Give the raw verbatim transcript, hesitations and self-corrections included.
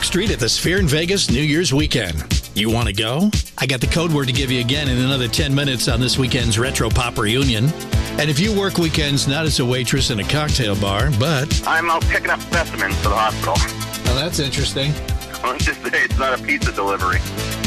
Street at the Sphere in Vegas New Year's weekend. You want to go? I got the code word to give you again in another ten minutes on this weekend's Retro Pop Reunion. And if you work weekends not as a waitress in a cocktail bar, but... I'm out picking up specimens for the hospital. Oh, that's interesting. Let's just say it's not a pizza delivery.